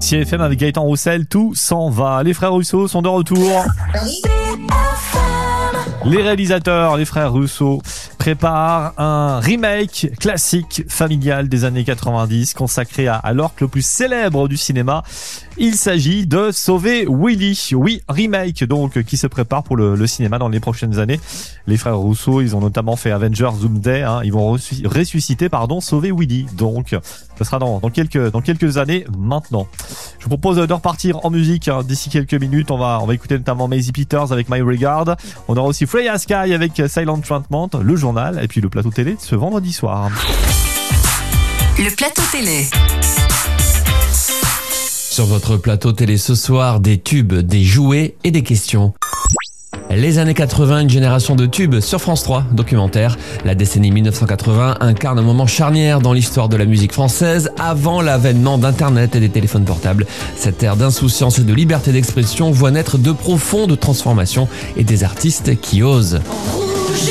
CFM avec Gaëtan Roussel, tout s'en va. Les frères Russo sont de retour. Les réalisateurs, les frères Russo, préparent un remake classique familial des années 90 consacré à l'orque le plus célèbre du cinéma. Il s'agit de Sauver Willy. Oui, remake donc qui se prépare pour le cinéma dans les prochaines années. Les frères Russo, ils ont notamment fait Avengers Doomsday. Ils vont ressusciter Sauver Willy. Donc, ce sera dans quelques années maintenant. Je vous propose de repartir en musique d'ici quelques minutes. On va écouter notamment Maisie Peters avec My Regard. On aura aussi Freya Sky avec Silent Treatment, le journal et puis le plateau télé de ce vendredi soir. Le plateau télé. Sur votre plateau télé ce soir, des tubes, des jouets et des questions. Les années 80, une génération de tubes sur France 3, documentaire. La décennie 1980 incarne un moment charnière dans l'histoire de la musique française avant l'avènement d'Internet et des téléphones portables. Cette ère d'insouciance et de liberté d'expression voit naître de profondes transformations et des artistes qui osent.